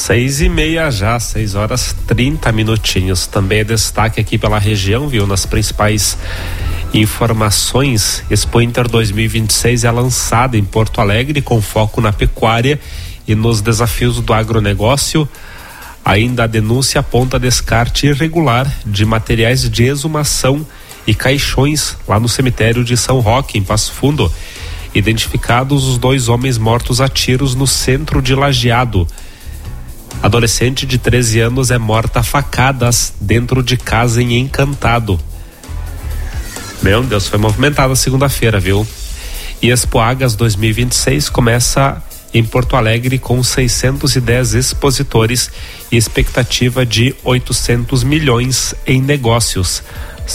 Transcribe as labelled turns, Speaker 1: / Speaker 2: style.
Speaker 1: 6:30 já, 6h30. Também é destaque aqui pela região, viu? Nas principais informações, Expo Inter 2026 é lançada em Porto Alegre com foco na pecuária e nos desafios do agronegócio. Ainda a denúncia aponta descarte irregular de materiais de exumação e caixões lá no cemitério de São Roque, em Passo Fundo. Identificados os 2 homens mortos a tiros no centro de Lajeado. Adolescente de 13 anos é morta a facadas dentro de casa em Encantado. Meu Deus, foi movimentada segunda-feira, viu? E Expo Agas 2026 começa em Porto Alegre com 610 expositores e expectativa de 800 milhões em negócios.